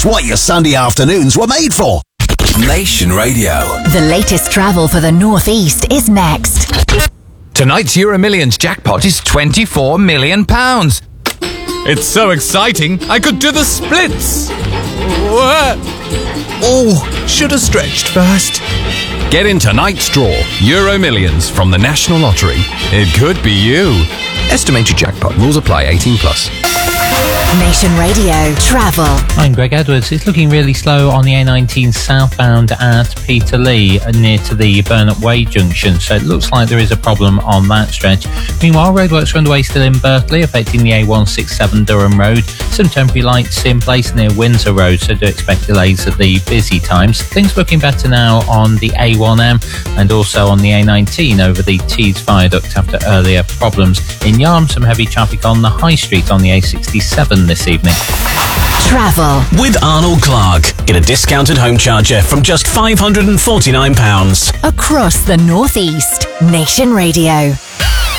what your Sunday afternoons were made for. Nation Radio. The latest travel for the North East is next. Tonight's Euro Millions jackpot is £24 million. It's so exciting, I could do the splits. Oh, should have stretched first. Get in tonight's draw, Euro Millions from the National Lottery. It could be you. Estimated jackpot. Rules apply. 18+. Nation Radio Travel. I'm Greg Edwards. It's looking really slow on the A19 southbound at Peterlee near to the Burnett Way junction, so it looks like there is a problem on that stretch. Meanwhile, roadworks are underway still in Berkeley, affecting the A167 Durham Road. Some temporary lights in place near Windsor Road, so do expect delays at the busy times. Things looking better now on the A1M and also on the A19 over the Tees Viaduct after earlier problems. In Yarm, some heavy traffic on the High Street on the A67 this evening. Travel with Arnold Clark. Get a discounted home charger from just £549. across the North East. Nation Radio.